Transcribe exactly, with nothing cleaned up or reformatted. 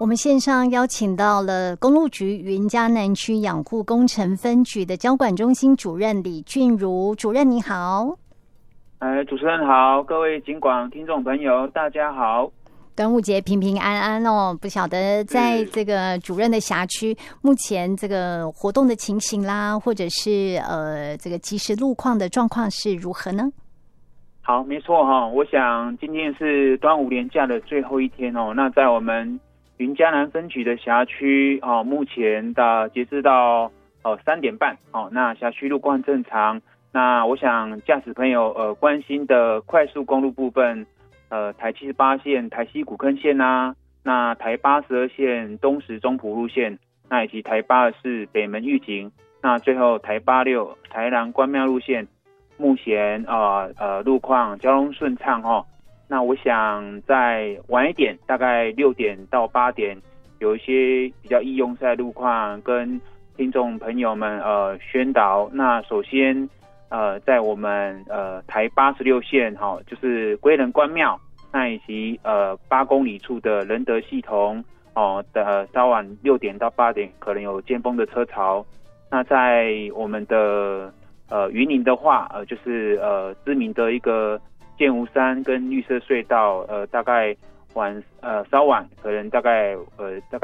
我们线上邀请到了公路局云嘉南区养护工程分局的交管中心主任李俊如主任，你好。 哎，主持人好，各位警广听众朋友，大家好。 端午节平平安安哦，不晓得在这个主任的辖区，目前这个活动的情形啦，或者是呃这个即时路况的状况是如何呢？ 好，没错哈、哦，我想今天是端午连假的最后一天哦。那在我们云嘉南分局的辖区哦，目前的截至到哦三点半哦，那辖区路况正常。那我想驾驶朋友呃关心的快速公路部分。呃，台七十八线台西古坑线啊，那台八十二线东石中埔路线，那以及台八十四北门玉井，那最后台八六台南关庙路线，目前呃呃路况交通顺畅哦。那我想在晚一点，大概六点到八点，有一些比较易用赛路况跟听众朋友们呃宣导。那首先。呃，在我们呃台八十六线哈、哦，就是归仁关庙，那以及呃八公里处的仁德系统哦的、呃、稍晚六点到八点可能有尖峰的车潮。那在我们的呃云林的话，呃就是呃知名的一个剑湖山跟绿色隧道，呃大概晚呃稍晚可能大概呃大概。